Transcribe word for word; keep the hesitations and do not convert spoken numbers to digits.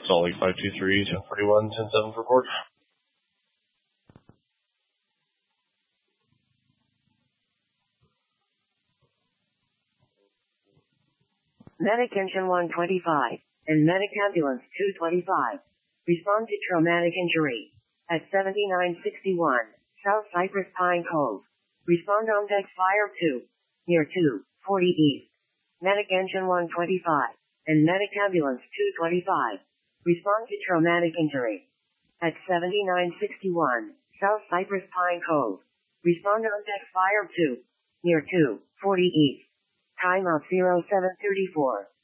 Salt Lake five two three, ten forty-one, ten seven for port. Medic Engine one twenty-five and Medic Ambulance two twenty-five. Respond to traumatic injury at seventy-nine sixty-one South Cypress Pine Cove. Respond on deck fire two near two forty East. Medic Engine one twenty-five and Medic Ambulance two twenty-five. Respond to traumatic injury at seventy-nine sixty-one South Cypress Pine Cove. Respond on deck fire two near two forty East. Time out zero seven thirty-four.